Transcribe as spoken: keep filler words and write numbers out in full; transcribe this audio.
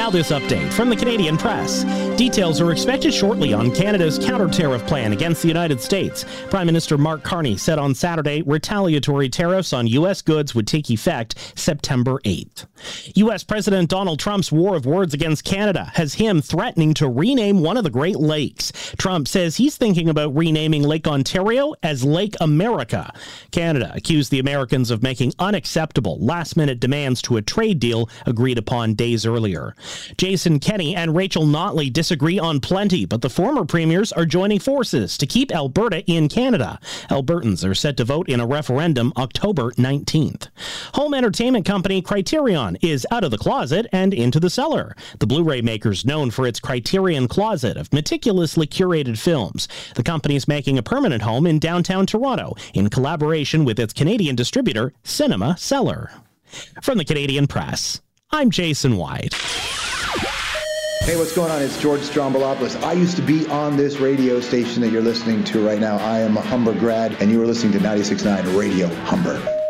Now this update from the Canadian Press. Details are expected shortly on Canada's counter-tariff plan against the United States. Prime Minister Mark Carney said on Saturday retaliatory tariffs on U S goods would take effect September eighth. U S President Donald Trump's war of words against Canada has him threatening to rename one of the Great Lakes. Trump says he's thinking about renaming Lake Ontario as Lake America. Canada accused the Americans of making unacceptable last-minute demands to a trade deal agreed upon days earlier. Jason Kenney and Rachel Notley disagree on plenty, but the former premiers are joining forces to keep Alberta in Canada. Albertans are set to vote in a referendum October nineteenth. Home entertainment company Criterion is out of the closet and into the cellar. The Blu-ray maker's known for its Criterion closet of meticulously curated films. The company is making a permanent home in downtown Toronto in collaboration with its Canadian distributor, Cinema Cellar. From the Canadian Press, I'm Jason White. Hey, what's going on? It's George Strombolopoulos. I used to be on this radio station that you're listening to right now. I am a Humber grad, and you are listening to ninety-six point nine Radio Humber.